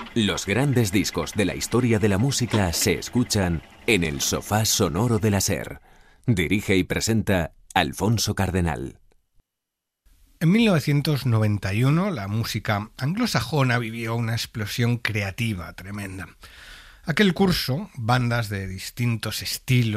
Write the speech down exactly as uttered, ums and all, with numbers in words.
Los grandes discos de la historia de la música se escuchan en el sofá sonoro de la SER. Dirige y presenta Alfonso Cardenal. En mil novecientos noventa y uno la música anglosajona vivió una explosión creativa tremenda. Aquel curso, bandas de distintos estilos